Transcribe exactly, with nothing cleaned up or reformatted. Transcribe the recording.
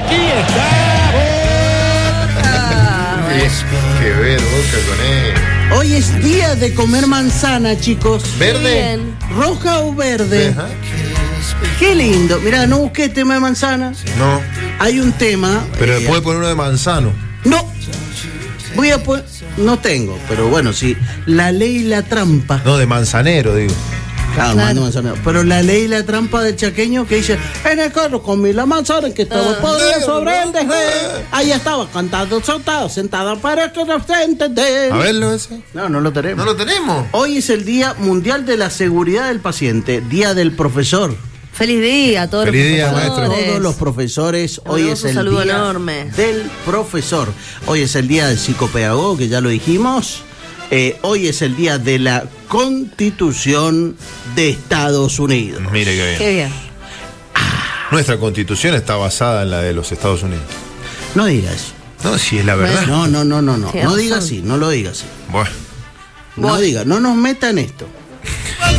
aquí estamos. Ah, que ver Boca con él. Hoy es día de comer manzana, chicos. ¿Verde? bien. ¿Roja o verde? Ajá. Qué lindo. Mirá, no busqué tema de manzana. No, Hay un tema. pero eh, puede poner uno de manzano. No. Voy a poner. No tengo, pero bueno, sí. La ley y la trampa. No, de manzanero, digo. Claro, Claro. mando manzanero. Pero la ley y la trampa del chaqueño que dice: en el carro comí la manzana que estaba Ah. podrida sobre el desdén. Ahí estaba cantando soltado, sentada para que no se entender. A verlo ese. No, no lo tenemos. No lo tenemos. Hoy es el Día Mundial de la Seguridad del Paciente, Día del Profesor. Feliz día a todos Feliz los día, profesores. maestro. Todos los profesores, Le hoy mandamos es un el saludo Día enorme. del Profesor. Hoy es el Día del Psicopedagogo, que ya lo dijimos. Eh, hoy es el Día de la Constitución de Estados Unidos. Mire qué bien. Qué bien. Nuestra constitución está basada en la de los Estados Unidos. No diga eso. No, si es la verdad. No, no, no, no, no. Tienes No diga razón. así, no lo diga así. Bueno. No Vos- diga, no nos meta en esto.